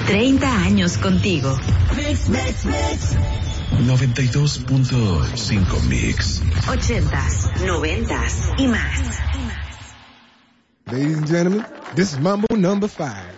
30 años contigo. 92.5 Mix. 80s, 90s y más. Ladies and gentlemen, this is Mambo number 5.